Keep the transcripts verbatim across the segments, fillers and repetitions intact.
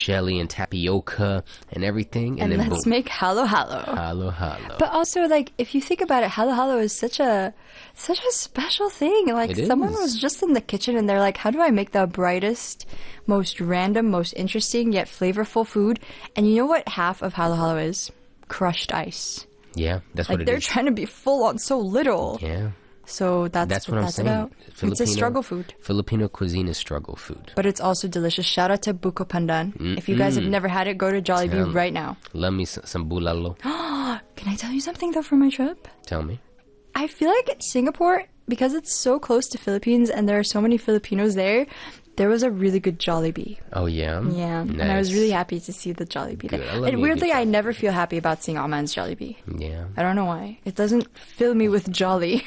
jelly and tapioca and everything. And, And, then let's boom. make halo halo. Halo halo. But also, like, if you think about it, halo halo is such a such a special thing. Like, It someone is. was just in the kitchen and they're like, "How do I make the brightest, most random, most interesting yet flavorful food?" And you know what half of halo halo is? Crushed ice. Yeah, that's Like, what it they're is. trying to be full on so little. Yeah. So that's, That's what, what I'm that's saying. about. It's a struggle food. Filipino cuisine is struggle food. But it's also delicious. Shout out to Buko Pandan. If you guys have never had it, go to Jollibee Tell- right now. Love me some, some bulalo. Can I tell you something, though, from my trip? Tell me. I feel like Singapore, because it's so close to Philippines and there are so many Filipinos there, there was a really good Jollibee. Oh, yeah? Yeah, and I was Nice. really happy to see the Jollibee Good. there. I love me a And good weirdly, I Jollibee. never feel happy about seeing Oman's Jollibee. Yeah. I don't know why. It doesn't fill me with jolly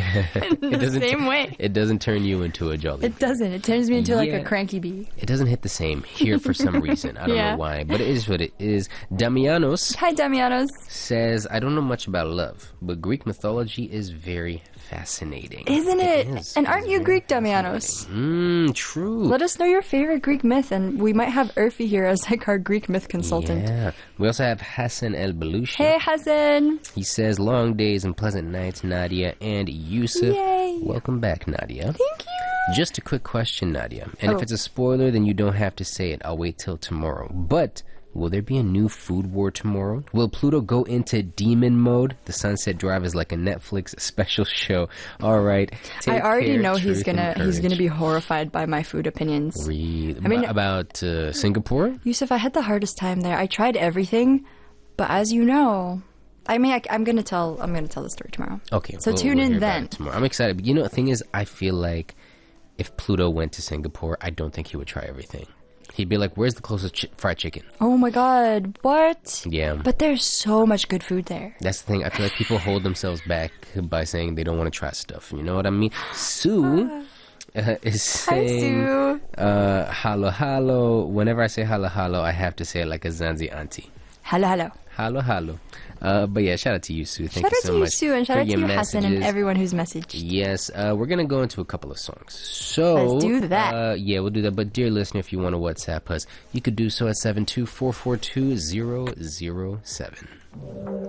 in the doesn't same t- way. It doesn't turn you into a jolly. It doesn't. It turns me into like a Yeah. cranky bee. It doesn't hit the same here for some reason. I don't Yeah. know why, but it is what it is. Damianos Hi, Damianos. says, I don't know much about love, but Greek mythology is very fascinating. Isn't it? is. And It aren't is you very Greek, Damianos? Mmm, true. Let us know your favorite Greek myth, and we might have Urfi here as like our Greek myth consultant. Yeah. We also have Hassan El Balushi. Hey, Hassan. He says, long days and pleasant nights, Nadia and Yusuf. Yay. Welcome back, Nadia. Thank you. Just a quick question, Nadia. And Oh. if it's a spoiler, then you don't have to say it. I'll wait till tomorrow. But will there be a new food war tomorrow? Will Pluto go into demon mode? The Sunset Drive is like a Netflix special show. All right. I Take already care, know he's truth, gonna and he's gonna courage. be horrified by my food opinions. Read I mean- about uh, Singapore. Yusuf, I had the hardest time there. I tried everything, but as you know, I mean, I, I'm gonna tell I'm gonna tell the story tomorrow. Okay. So we'll- tune we'll in hear about then. it tomorrow. I'm excited. But you know, the thing is, I feel like if Pluto went to Singapore, I don't think he would try everything. He'd be like, "Where's the closest chi- fried chicken?" Oh my god, what? Yeah. But there's so much good food there. That's the thing. I feel like people hold themselves back by saying they don't want to try stuff. You know what I mean? Sue uh, is Hi, saying, Sue. uh, "Halo halo." Whenever I say halo halo, I have to say it like a Zanzi auntie. Hello, hello. Halo halo. Uh, but yeah, shout out to you, Sue. Thank Shout you out so to you, much Sue, and shout for out to your you, Hassan, and messages. everyone who's messaged. Yes, uh, we're gonna go into a couple of songs. So Let's do that. Uh, yeah, we'll do that. But dear listener, if you want to WhatsApp us, you could do so at seven two four four two zero zero seven.